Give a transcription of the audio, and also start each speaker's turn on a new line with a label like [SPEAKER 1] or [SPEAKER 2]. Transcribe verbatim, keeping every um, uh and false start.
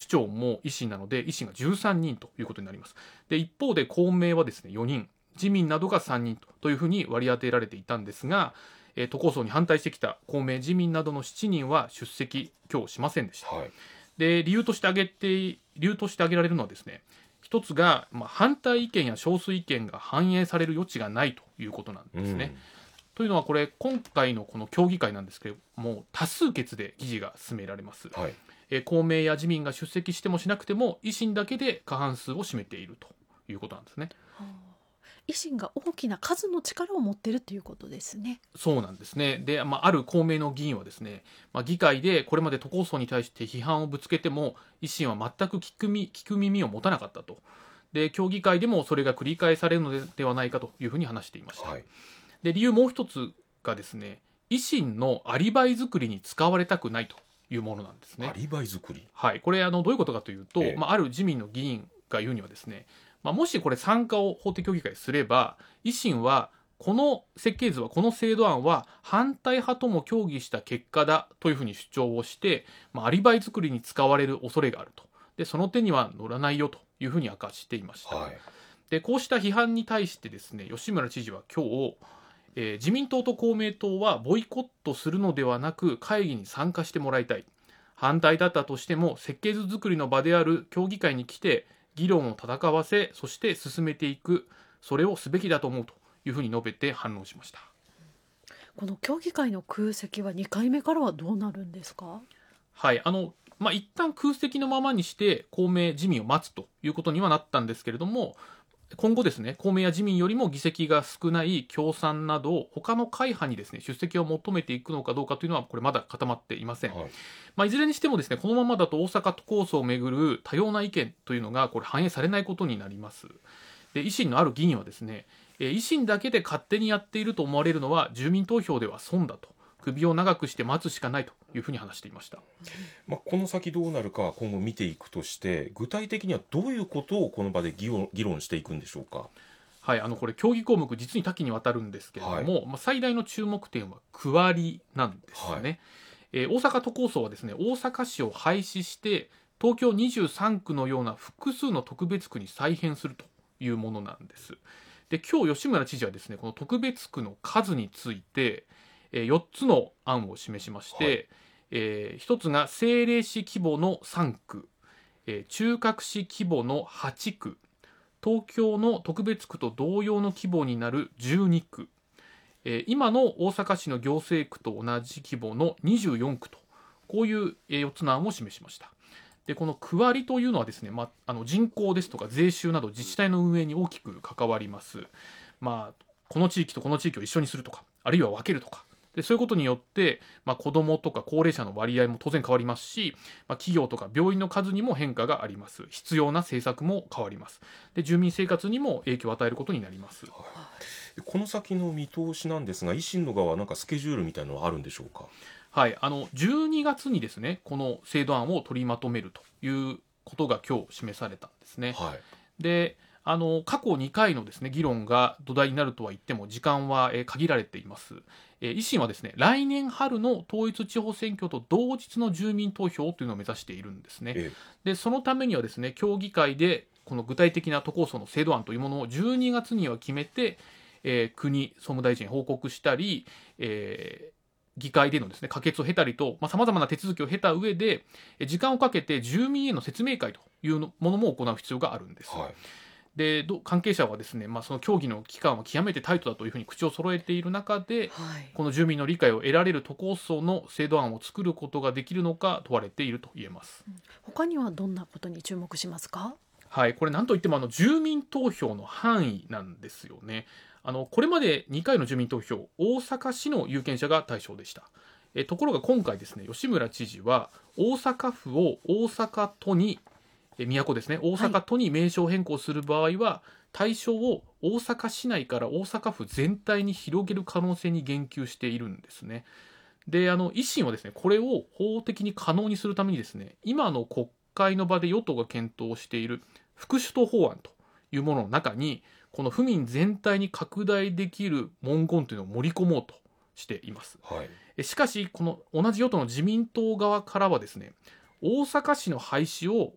[SPEAKER 1] 長も維新なので維新がじゅうさんにんということになります。で一方で公明はですねよにん、自民などがさんにんというふうに割り当てられていたんですが、えー、都構想に反対してきた公明自民などのしちにんは出席今日しませんでした、はい、で理由として挙げて理由として挙げられるのはですね、一つが、まあ、反対意見や少数意見が反映される余地がないということなんですね、うん、というのはこれ今回のこの協議会なんですけれども多数決で議事が進められます、はい、えー、公明や自民が出席してもしなくても維新だけで過半数を占めているということなんですね。
[SPEAKER 2] はあ、維新が大きな数の力を持っているということですね。
[SPEAKER 1] そうなんですね。で、まあ、ある公明の議員はですね、まあ、議会でこれまで都構想に対して批判をぶつけても維新は全く聞く耳、聞く耳を持たなかったと。で協議会でもそれが繰り返されるのではないかというふうに話していました、はい、で理由もう一つがですね、維新のアリバイ作りに使われたくないというものなんですね。
[SPEAKER 3] アリバイ作り、
[SPEAKER 1] はい、これあのどういうことかというと、
[SPEAKER 3] ええ
[SPEAKER 1] まあ、ある自民の議員が言うにはですね、まあ、もしこれ参加を法的協議会すれば維新はこの設計図はこの制度案は反対派とも協議した結果だというふうに主張をして、まあ、アリバイ作りに使われる恐れがあると。でその手には乗らないよというふうに明かしていました、はい、でこうした批判に対してですね、吉村知事は今日、えー、自民党と公明党はボイコットするのではなく会議に参加してもらいたい、反対だったとしても設計図作りの場である協議会に来て議論を戦わせ、そして進めていく、それをすべきだと思うというふうに述べて反論しました。
[SPEAKER 2] この協議会の空席はにかいめからはどうなるんですか？
[SPEAKER 1] はい、あのまあ、一旦空席のままにして公明自民を待つということにはなったんですけれども、今後ですね、公明や自民よりも議席が少ない共産など他の会派にですね出席を求めていくのかどうかというのはこれまだ固まっていません、はい、まあ、いずれにしてもですね、このままだと大阪都構想をめぐる多様な意見というのがこれ反映されないことになります。で維新のある議員はですね、維新だけで勝手にやっていると思われるのは住民投票では損だと、首を長くして待つしかないというふうに話していました。
[SPEAKER 3] まあ、この先どうなるかは今後見ていくとして、具体的にはどういうことをこの場で議論、議論していくんでしょうか？
[SPEAKER 1] はい、あのこれ協議項目実に多岐にわたるんですけれども、はい、まあ、最大の注目点は区割りなんですね、はい、えー、大阪都構想はですね、大阪市を廃止して東京にじゅうさんくのような複数の特別区に再編するというものなんです。で今日吉村知事はですね、この特別区の数についてよっつの案を示しまして、はい、えー、ひとつが政令市規模のさんく、えー、中核市規模のはちく、東京の特別区と同様の規模になるじゅうにく、えー、今の大阪市の行政区と同じ規模のにじゅうよんくと、こういうよっつの案を示しました。でこの区割りというのはですね、まあ、あの人口ですとか税収など自治体の運営に大きく関わります。まあ、この地域とこの地域を一緒にするとか、あるいは分けるとか、でそういうことによって、まあ、子どもとか高齢者の割合も当然変わりますし、まあ、企業とか病院の数にも変化があります。必要な政策も変わります。で住民生活にも影響を与えることになります。はい、
[SPEAKER 3] この先の見通しなんですが、維新の側はなんかスケジュールみたいなのはあるんでしょうか？
[SPEAKER 1] はい、あのじゅうにがつにですね、この制度案を取りまとめるということが今日示されたんですね。はい、であの過去にかいのですね議論が土台になるとは言っても時間は限られています。維新はですね、来年春の統一地方選挙と同日の住民投票というのを目指しているんですね。ええ、でそのためにはですね、協議会でこの具体的な都構想の制度案というものをじゅうにがつには決めて、えー、国総務大臣に報告したり、えー議会でのですね可決を経たりと、さまざ、まな手続きを経た上で時間をかけて住民への説明会というものも行う必要があるんです。はい、で関係者はですね、まあ、その協議の期間は極めてタイトだというふうに口を揃えている中で、はい、この住民の理解を得られる都構想の制度案を作ることができるのか問われていると言えます。
[SPEAKER 2] 他にはどんなことに注目しますか？
[SPEAKER 1] はい、これ何といってもあの住民投票の範囲なんですよね。あのこれまでにかいの住民投票、大阪市の有権者が対象でした。えところが今回ですね、吉村知事は大阪府を大阪都にえ都ですね、大阪都に名称変更する場合は、はい、対象を大阪市内から大阪府全体に広げる可能性に言及しているんですね。であの維新はですね、これを法的に可能にするためにですね、今の国会の場で与党が検討している副首都法案というものの中に、この府民全体に拡大できる文言というのを盛り込もうとしています。はい、しかしこの同じ与党の自民党側からはですね、大阪市の廃止を